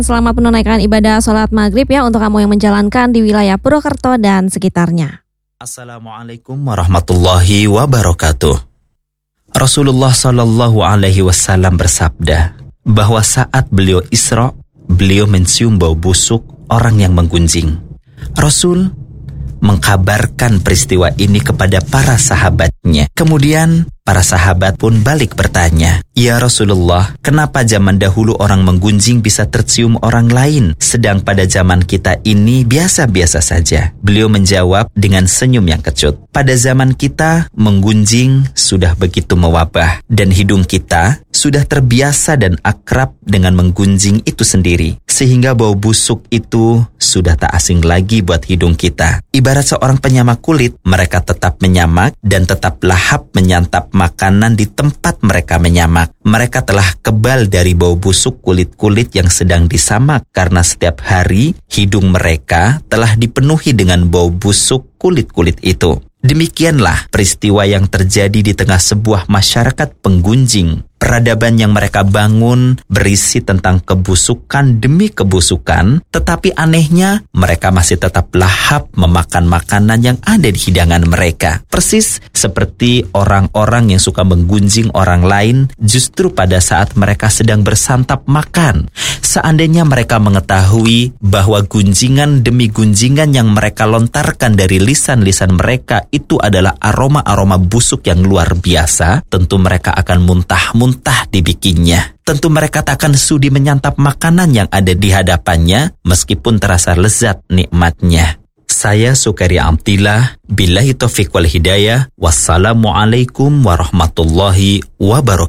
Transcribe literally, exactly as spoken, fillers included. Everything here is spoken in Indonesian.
Selamat menunaikan ibadah sholat maghrib ya untuk kamu yang menjalankan di wilayah Purwokerto dan sekitarnya. Assalamualaikum warahmatullahi wabarakatuh. Rasulullah Shallallahu Alaihi Wasallam bersabda bahwa saat beliau Isra, beliau mencium bau busuk orang yang menggunjing. Rasul mengkabarkan peristiwa ini kepada para sahabatnya. Kemudian para sahabat pun balik bertanya, "Ya Rasulullah, kenapa zaman dahulu orang menggunjing bisa tercium orang lain, sedang pada zaman kita ini biasa-biasa saja?" Beliau menjawab dengan senyum yang kecut, "Pada zaman kita, menggunjing sudah begitu mewabah, dan hidung kita sudah terbiasa dan akrab dengan menggunjing itu sendiri, sehingga bau busuk itu sudah tak asing lagi buat hidung kita. Ibarat seorang penyamak kulit, mereka tetap menyamak dan tetap lahap menyantap makanan di tempat mereka menyamak. Mereka telah kebal dari bau busuk kulit-kulit yang sedang disamak, karena setiap hari hidung mereka telah dipenuhi dengan bau busuk kulit-kulit itu." Demikianlah peristiwa yang terjadi di tengah sebuah masyarakat penggunjing. Peradaban yang mereka bangun berisi tentang kebusukan demi kebusukan, tetapi anehnya mereka masih tetap lahap memakan makanan yang ada di hidangan mereka. Persis seperti orang-orang yang suka menggunjing orang lain justru pada saat mereka sedang bersantap makan. Seandainya mereka mengetahui bahwa gunjingan demi gunjingan yang mereka lontarkan dari lisan-lisan mereka itu adalah aroma-aroma busuk yang luar biasa, tentu mereka akan muntah-muntah Muntah dibikinnya. Tentu mereka tak akan sudi menyantap makanan yang ada di hadapannya, meskipun terasa lezat nikmatnya. Saya Sukari Amtillah, billahi taufiq wal hidayah. Wassalamualaikum warahmatullahi wabarakatuh.